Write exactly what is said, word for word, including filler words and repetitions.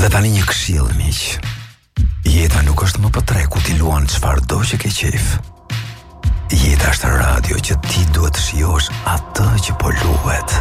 Dhe tani një këshill, miq. Jeta nuk është më për tre ku ti luan çfarëdo që ke qejf. Jeta është radio që ti duhet të shijosh atë që po luhet.